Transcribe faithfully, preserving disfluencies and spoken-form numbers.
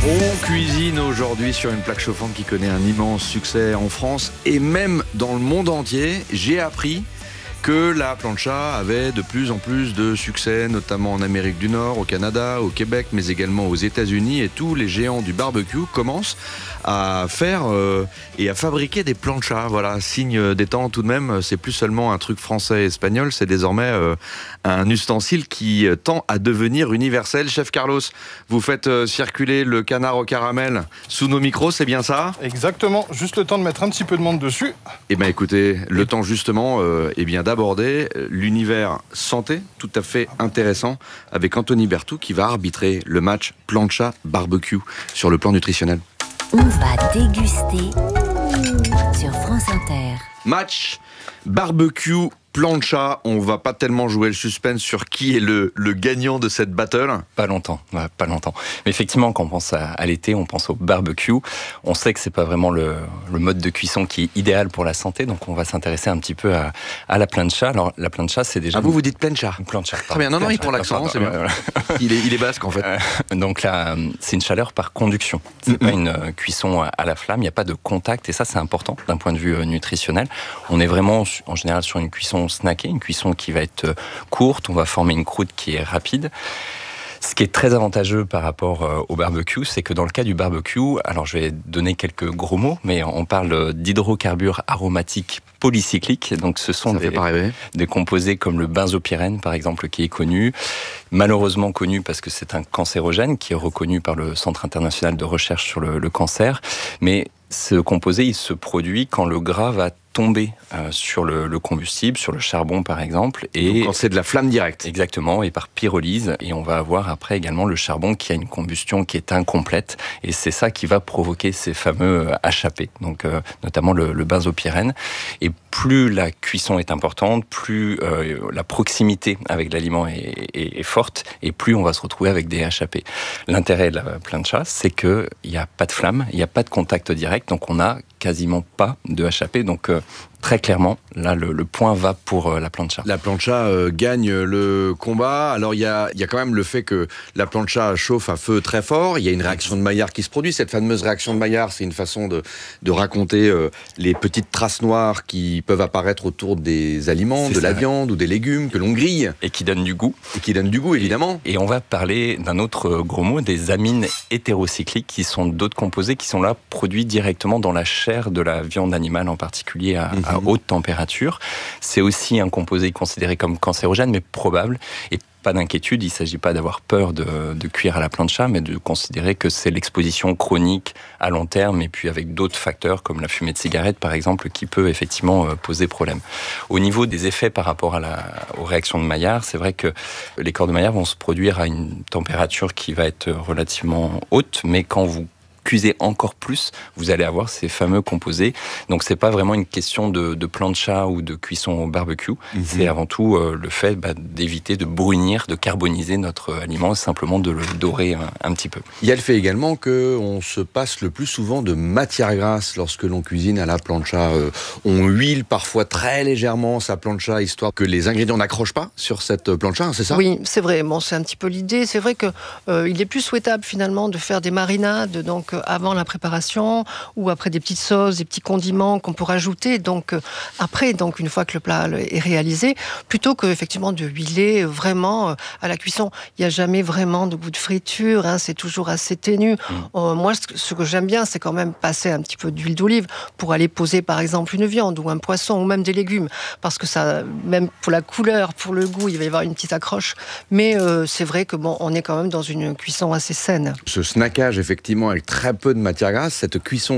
On cuisine aujourd'hui sur une plaque chauffante qui connaît un immense succès en France et même dans le monde entier. J'ai appris que la plancha avait de plus en plus de succès, notamment en Amérique du Nord, au Canada, au Québec, mais également aux États-Unis. Et tous les géants du barbecue commencent à faire euh, et à fabriquer des planchas. Voilà, signe des temps tout de même. C'est plus seulement un truc français et espagnol, c'est désormais euh, un ustensile qui tend à devenir universel. Chef Carlos, vous faites euh, circuler le canard au caramel sous nos micros, c'est bien ça? Exactement, juste le temps de mettre un petit peu de menthe dessus. Eh bien écoutez, le temps justement euh, eh bien, d'aborder l'univers santé, tout à fait intéressant, avec Anthony Berthoud qui va arbitrer le match plancha barbecue sur le plan nutritionnel. On va déguster sur France Inter. Match barbecue plancha, on va pas tellement jouer le suspense sur qui est le, le gagnant de cette battle. Pas longtemps, ouais, pas longtemps. Mais effectivement, quand on pense à, à l'été, on pense au barbecue. On sait que c'est pas vraiment le, le mode de cuisson qui est idéal pour la santé, donc on va s'intéresser un petit peu à, à la plancha. Alors la plancha, c'est déjà... Ah, vous vous dites plancha? Plancha. Très bien, non, non, il prend l'accent, c'est bien. Ouais, voilà. il, est, il est basque en fait. Euh, donc là, c'est une chaleur par conduction. C'est mm-hmm. pas une euh, cuisson à la flamme, il n'y a pas de contact, et ça c'est important d'un point de vue euh, nutritionnel. On est vraiment en général sur une cuisson snackée, une cuisson qui va être courte, on va former une croûte qui est rapide. Ce qui est très avantageux par rapport au barbecue, c'est que dans le cas du barbecue, alors je vais donner quelques gros mots, mais on parle d'hydrocarbures aromatiques polycycliques, donc ce sont des, des composés comme le benzopyrène par exemple, qui est connu, malheureusement connu parce que c'est un cancérogène qui est reconnu par le Centre international de recherche sur le, le cancer, mais ce composé, il se produit quand le gras va tomber euh, sur le, le combustible, sur le charbon par exemple. Et donc quand c'est de la flamme directe. Exactement, et par pyrolyse. Et on va avoir après également le charbon qui a une combustion qui est incomplète. Et c'est ça qui va provoquer ces fameux euh, H A P, donc euh, notamment le, le benzopyrène. Et plus la cuisson est importante, plus euh, la proximité avec l'aliment est, est, est forte, et plus on va se retrouver avec des H A P. L'intérêt de la plancha, c'est qu'il n'y a pas de flamme, il n'y a pas de contact direct, donc on n'a quasiment pas de H A P. Donc euh, très clairement, là, le, le point va pour euh, la plancha. La plancha euh, gagne le combat. Alors, il y a, y a quand même le fait que la plancha chauffe à feu très fort. Il y a une réaction de Maillard qui se produit. Cette fameuse réaction de Maillard, c'est une façon de, de raconter euh, les petites traces noires qui peuvent apparaître autour des aliments, c'est de ça, la viande ou des légumes que l'on grille. Et qui donnent du goût. Et qui donnent du goût, évidemment. Et, et on va parler d'un autre gros mot, des amines hétérocycliques, qui sont d'autres composés qui sont là produits directement dans la chair de la viande animale, en particulier à, mmh. à haute température. C'est aussi un composé considéré comme cancérogène, mais probable. Et pas d'inquiétude, il ne s'agit pas d'avoir peur de, de cuire à la plancha, mais de considérer que c'est l'exposition chronique à long terme, et puis avec d'autres facteurs, comme la fumée de cigarette, par exemple, qui peut effectivement poser problème. Au niveau des effets par rapport à la, aux réactions de Maillard, c'est vrai que les corps de Maillard vont se produire à une température qui va être relativement haute, mais quand vous cuisez encore plus, vous allez avoir ces fameux composés. Donc c'est pas vraiment une question de, de plancha ou de cuisson au barbecue, mmh. c'est avant tout euh, le fait bah, d'éviter de brunir, de carboniser notre aliment, simplement de le dorer un, un petit peu. Il y a le fait également qu'on se passe le plus souvent de matière grasse lorsque l'on cuisine à la plancha. Euh, on huile parfois très légèrement sa plancha, histoire que les ingrédients n'accrochent pas sur cette plancha, c'est ça? Oui, c'est vrai, bon, c'est un petit peu l'idée. C'est vrai qu'il euh, est plus souhaitable finalement de faire des marinades, donc avant la préparation ou après des petites sauces, des petits condiments qu'on peut rajouter donc euh, après, donc une fois que le plat est réalisé, plutôt que effectivement de huiler vraiment euh, à la cuisson. Il n'y a jamais vraiment de goût de friture, hein, c'est toujours assez ténu. Mmh. Euh, moi, ce, ce que j'aime bien, c'est quand même passer un petit peu d'huile d'olive pour aller poser par exemple une viande ou un poisson ou même des légumes, parce que ça, même pour la couleur, pour le goût, il va y avoir une petite accroche. Mais euh, c'est vrai que bon, on est quand même dans une cuisson assez saine. Ce snackage effectivement avec très peu de matière grasse, cette cuisson